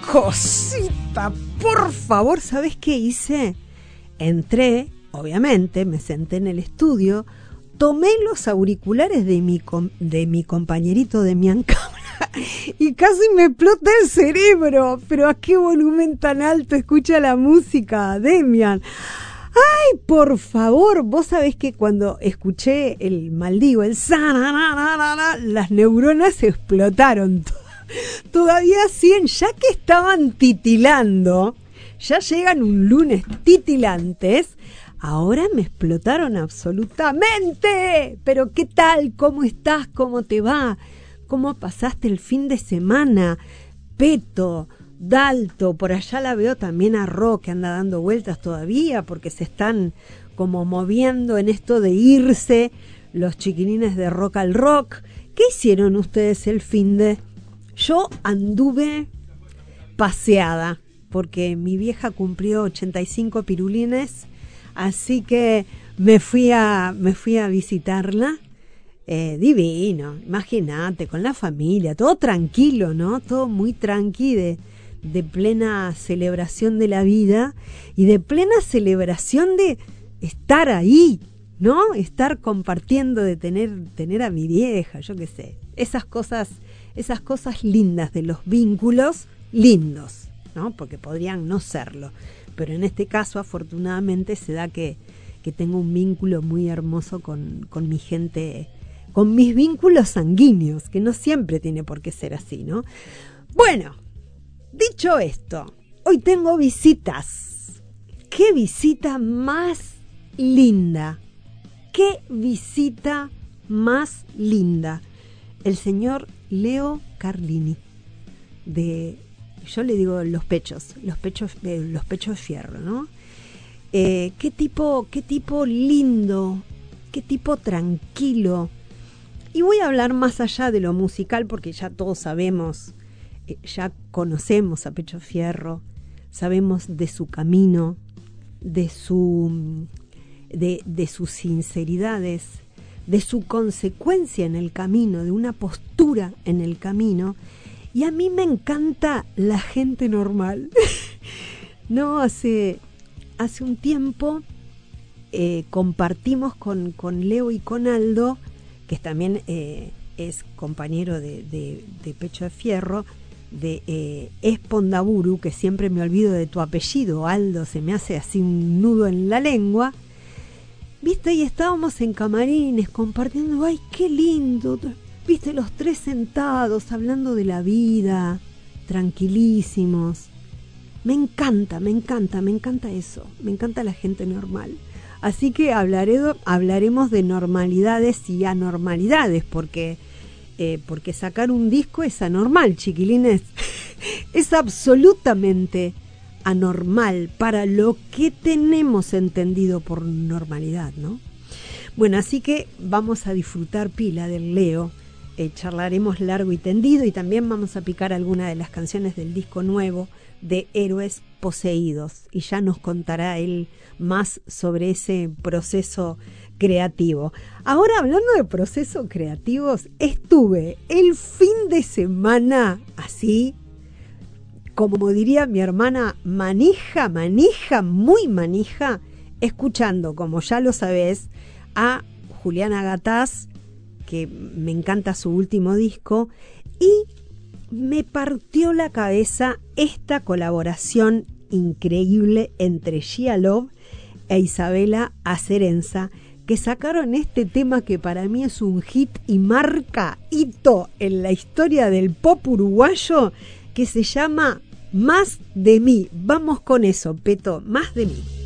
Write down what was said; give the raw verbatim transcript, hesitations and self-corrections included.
cosita, por favor, ¿sabés qué hice? Entré, obviamente, me senté en el estudio, tomé los auriculares de mi, de mi compañerito de Mian Cabra y casi me explota el cerebro. Pero ¿a qué volumen tan alto escucha la música, Demian? Ay, por favor, vos sabés que cuando escuché el maldigo, el sananana, las neuronas explotaron. Todavía cien, ya que estaban titilando, ya llegan un lunes titilantes, ahora me explotaron absolutamente. Pero ¿qué tal? ¿Cómo estás? ¿Cómo te va? ¿Cómo pasaste el fin de semana? Peto, Dalto, por allá la veo también a Ro, que anda dando vueltas todavía, porque se están como moviendo en esto de irse los chiquilines de Rock al Rock. ¿Qué hicieron ustedes el fin de...? Yo anduve paseada, porque mi vieja cumplió ochenta y cinco pirulines, así que me fui a, me fui a visitarla. Eh, divino, imagínate, con la familia, todo tranquilo, ¿no? Todo muy tranqui, de, de plena celebración de la vida y de plena celebración de estar ahí, ¿no? Estar compartiendo, de tener, tener a mi vieja, yo qué sé, esas cosas... esas cosas lindas de los vínculos, lindos, ¿no? Porque podrían no serlo, pero en este caso afortunadamente se da que, que tengo un vínculo muy hermoso con, con mi gente, con mis vínculos sanguíneos, que no siempre tiene por qué ser así, ¿no? Bueno, dicho esto, hoy tengo visitas. ¡Qué visita más linda! ¡Qué visita más linda! El señor Leo Carlini, de, yo le digo los pechos, los pechos, eh, los pechos fierro, ¿no? Eh, qué tipo, qué tipo lindo, qué tipo tranquilo. Y voy a hablar más allá de lo musical, porque ya todos sabemos, eh, ya conocemos a Pecho Fierro, sabemos de su camino, de su, de, de sus sinceridades, de su consecuencia en el camino, de una postura en el camino. Y a mí me encanta la gente normal. No, hace, hace un tiempo eh, compartimos con, con Leo y con Aldo, que también eh, es compañero de, de, de Pecho de Fierro, de eh, Espondaburu, que siempre me olvido de tu apellido, Aldo, se me hace así un nudo en la lengua. Viste, y estábamos en camarines compartiendo, ay, qué lindo, viste, los tres sentados hablando de la vida, tranquilísimos. Me encanta, me encanta, me encanta eso, me encanta la gente normal. Así que hablaré, hablaremos de normalidades y anormalidades, porque, eh, porque sacar un disco es anormal, chiquilines. Es absolutamente anormal para lo que tenemos entendido por normalidad, ¿no? Bueno, así que vamos a disfrutar pila del Leo, eh, charlaremos largo y tendido, y también vamos a picar alguna de las canciones del disco nuevo de Héroes Poseídos, y ya nos contará él más sobre ese proceso creativo. Ahora, hablando de procesos creativos, estuve el fin de semana así, como diría mi hermana, manija, manija, muy manija, escuchando, como ya lo sabés, a Juliana Gataz, que me encanta su último disco, y me partió la cabeza esta colaboración increíble entre Gia Love e Isabela Acerenza, que sacaron este tema que para mí es un hit y marca hito en la historia del pop uruguayo, que se llama Más de mí. Vamos con eso, Peto, Más de mí.